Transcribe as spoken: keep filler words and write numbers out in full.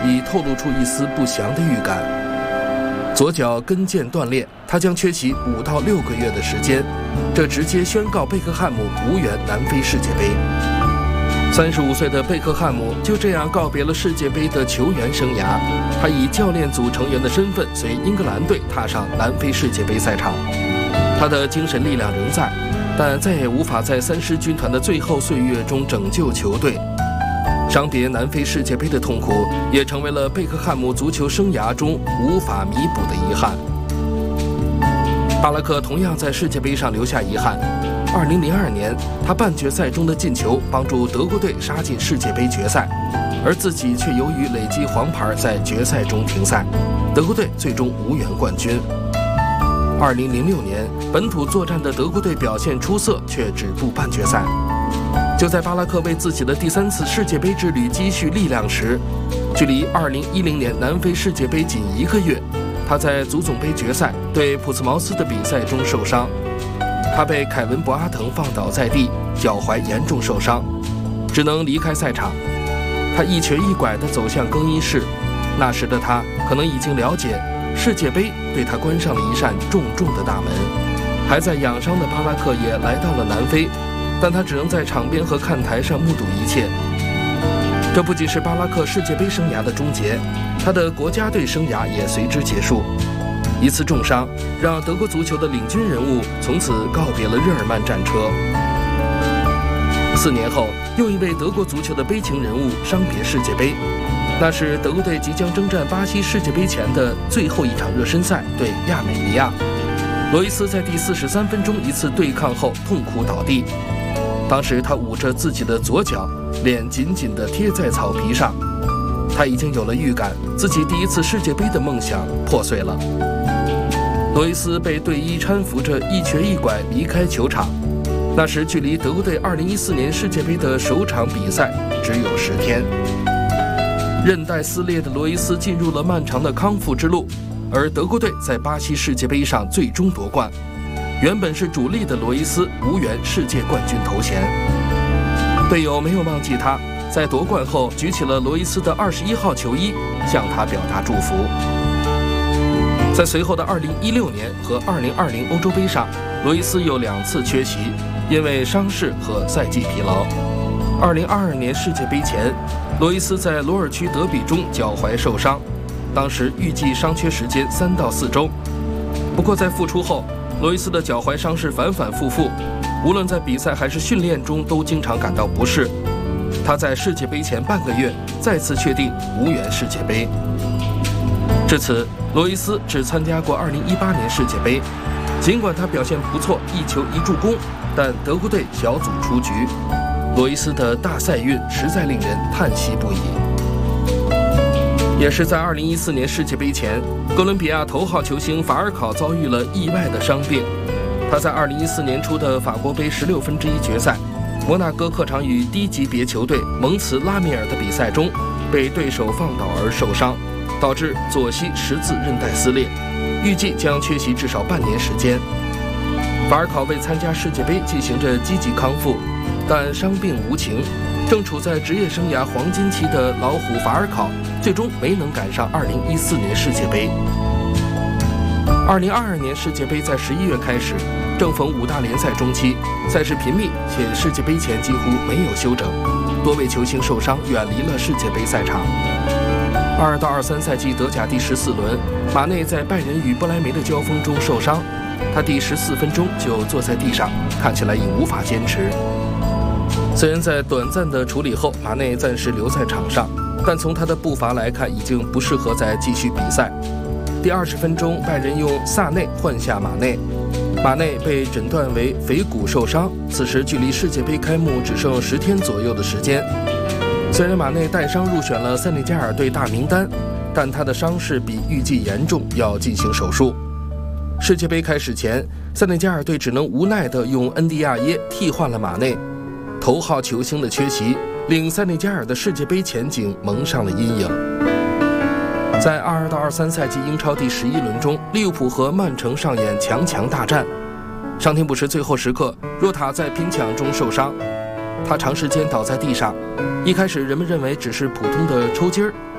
已透露出一丝不祥的预感。左脚跟腱断裂，他将缺席五到六个月的时间，这直接宣告贝克汉姆无缘南非世界杯。三十五岁的贝克汉姆就这样告别了世界杯的球员生涯，他以教练组成员的身份随英格兰队踏上南非世界杯赛场。他的精神力量仍在，但再也无法在三狮军团的最后岁月中拯救球队。伤别南非世界杯的痛苦，也成为了贝克汉姆足球生涯中无法弥补的遗憾。巴拉克同样在世界杯上留下遗憾。二零零二年，他半决赛中的进球帮助德国队杀进世界杯决赛，而自己却由于累积黄牌在决赛中停赛，德国队最终无缘冠军。二零零六年，本土作战的德国队表现出色，却止步半决赛。就在巴拉克为自己的第三次世界杯之旅积蓄力量时，距离二零一零年南非世界杯仅一个月，他在足总杯决赛对普茨茅斯的比赛中受伤。他被凯文·博阿滕放倒在地，脚踝严重受伤，只能离开赛场。他一瘸一拐地走向更衣室，那时的他可能已经了解，世界杯对他关上了一扇重重的大门。还在养伤的巴拉克也来到了南非，但他只能在场边和看台上目睹一切。这不仅是巴拉克世界杯生涯的终结，他的国家队生涯也随之结束。一次重伤让德国足球的领军人物从此告别了日耳曼战车。四年后，又一位德国足球的悲情人物伤别世界杯，那是德国队即将征战巴西世界杯前的最后一场热身赛对亚美尼亚。罗伊斯在第四十三分钟一次对抗后痛苦倒地，当时他捂着自己的左脚，脸紧紧地贴在草皮上。他已经有了预感，自己第一次世界杯的梦想破碎了。罗伊斯被队医搀扶着一瘸一拐离开球场，那时距离德国队二零一四年世界杯的首场比赛只有十天。韧带撕裂的罗伊斯进入了漫长的康复之路，而德国队在巴西世界杯上最终夺冠。原本是主力的罗伊斯无缘世界冠军头衔，队友没有忘记他，在夺冠后举起了罗伊斯的二十一号球衣，向他表达祝福。在随后的二零一六年和二零二零欧洲杯上，罗伊斯有两次缺席，因为伤势和赛季疲劳。二零二二年世界杯前，罗伊斯在罗尔区德比中脚踝受伤，当时预计伤缺时间三到四周。不过在复出后，罗伊斯的脚踝伤势反反复复，无论在比赛还是训练中都经常感到不适。他在世界杯前半个月再次确定无缘世界杯。至此，罗伊斯只参加过二零一八年世界杯，尽管他表现不错，一球一助攻，但德国队小组出局。罗伊斯的大赛运实在令人叹息不已。也是在二零一四年世界杯前，哥伦比亚头号球星法尔考遭遇了意外的伤病。他在二零一四年初的法国杯十六分之一决赛，摩纳哥客场与低级别球队蒙茨拉米尔的比赛中，被对手放倒而受伤，导致左膝十字韧带撕裂，预计将缺席至少半年时间。法尔考为参加世界杯进行着积极康复，但伤病无情，正处在职业生涯黄金期的老虎法尔考最终没能赶上二零一四年世界杯。二零二二年世界杯在十一月开始，正逢五大联赛中期，赛事频密，且世界杯前几乎没有休整，多位球星受伤远离了世界杯赛场。二到二三赛季德甲第十四轮，马内在拜仁与不莱梅的交锋中受伤，他第十四分钟就坐在地上，看起来已无法坚持。虽然在短暂的处理后，马内暂时留在场上，但从他的步伐来看，已经不适合再继续比赛。第二十分钟，拜仁用萨内换下马内，马内被诊断为腓骨受伤，此时距离世界杯开幕只剩十天左右的时间。虽然马内带伤入选了塞内加尔队大名单，但他的伤势比预计严重，要进行手术。世界杯开始前，塞内加尔队只能无奈地用恩迪亚耶替换了马内，头号球星的缺席令塞内加尔的世界杯前景蒙上了阴影。在二二到二三赛季英超第十一轮中，利物浦和曼城上演强强大战。伤停补时最后时刻，若塔在拼抢中受伤，他长时间倒在地上。一开始人们认为只是普通的抽筋儿，